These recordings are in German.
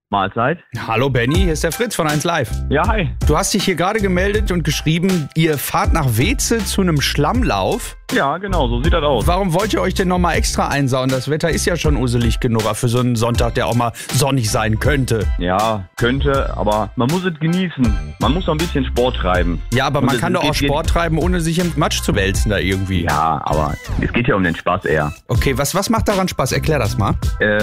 Mahlzeit. Hallo Benny, hier ist der Fritz von 1 Live. Ja, hi. Du hast dich hier gerade gemeldet und geschrieben, ihr fahrt nach Weze zu einem Schlammlauf. Ja, genau, so sieht das aus. Warum wollt ihr euch denn nochmal extra einsauen? Das Wetter ist ja schon uselig genug für so einen Sonntag, der auch mal sonnig sein könnte. Ja, könnte, aber man muss es genießen. Man muss noch ein bisschen Sport treiben. Ja, aber man kann doch auch Sport treiben, ohne sich im Matsch zu wälzen da irgendwie. Ja, aber es geht ja um den Spaß eher. Okay, was macht daran Spaß? Erklär das mal.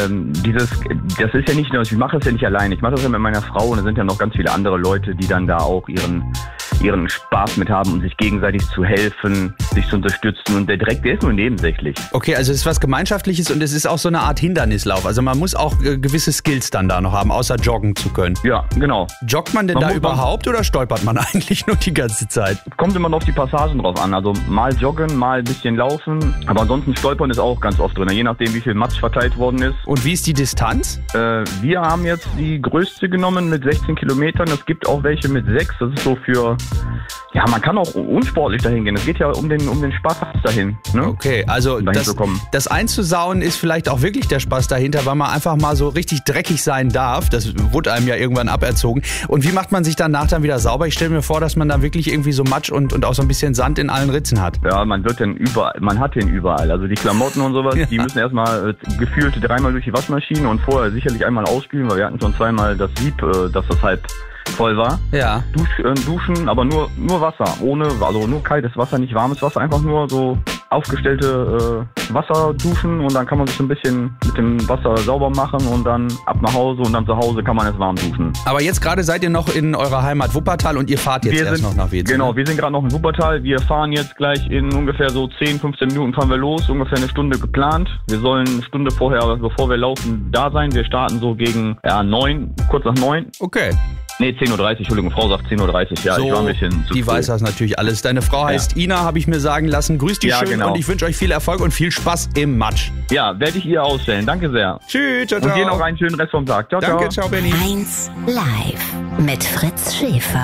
Das ist ja nicht nur, ich mache das ja nicht alleine. Ich mache das ja mit meiner Frau und es sind ja noch ganz viele andere Leute, die dann da auch ihren Spaß mit haben, um sich gegenseitig zu helfen, sich zu unterstützen. Und der Dreck, der ist nur nebensächlich. Okay, also es ist was Gemeinschaftliches und es ist auch so eine Art Hindernislauf. Also man muss auch gewisse Skills dann da noch haben, außer joggen zu können. Ja, genau. Joggt man denn da überhaupt oder stolpert man eigentlich nur die ganze Zeit? Kommt immer noch auf die Passagen drauf an. Also mal joggen, mal ein bisschen laufen. Aber ansonsten stolpern ist auch ganz oft drin. Je nachdem, wie viel Matsch verteilt worden ist. Und wie ist die Distanz? Wir haben jetzt die größte genommen mit 16 Kilometern. Es gibt auch welche mit 6. Das ist so für... Ja, man kann auch unsportlich dahin gehen. Es geht ja um den Spaß dahin. Ne? Okay, also das einzusauen ist vielleicht auch wirklich der Spaß dahinter, weil man einfach mal so richtig dreckig sein darf. Das wurde einem ja irgendwann aberzogen. Und wie macht man sich danach dann wieder sauber? Ich stelle mir vor, dass man da wirklich irgendwie so Matsch und auch so ein bisschen Sand in allen Ritzen hat. Ja, man hat den überall. Also die Klamotten und sowas, die müssen erstmal gefühlt 3-mal durch die Waschmaschine und vorher sicherlich einmal ausspülen, weil wir hatten schon 2-mal das Sieb, dass das halb voll war. Ja. Duschen, aber nur Wasser, also nur kaltes Wasser, nicht warmes Wasser, einfach nur so aufgestellte Wasserduschen und dann kann man sich so ein bisschen mit dem Wasser sauber machen und dann ab nach Hause und dann zu Hause kann man es warm duschen. Aber jetzt gerade seid ihr noch in eurer Heimat Wuppertal und ihr fahrt jetzt erst noch nach Weze. Genau, wir sind gerade noch in Wuppertal. Wir fahren jetzt gleich in ungefähr so 10-15 Minuten fahren wir los, ungefähr eine Stunde geplant. Wir sollen eine Stunde vorher, bevor wir laufen, da sein. Wir starten so gegen 9, kurz nach 9. Okay. Nee, 10.30 Uhr, Entschuldigung, Frau sagt 10.30 Uhr, ja, so, ich war ein bisschen zu früh. Die weiß das natürlich alles. Deine Frau heißt Ina, habe ich mir sagen lassen. Grüß dich schön und ich wünsche euch viel Erfolg und viel Spaß im Matsch. Ja, werde ich ihr ausstellen. Danke sehr. Tschüss, ciao, ciao. Und dir noch einen schönen Rest vom Tag. Ciao, Danke, ciao, Benny. 1 Live mit Fritz Schäfer.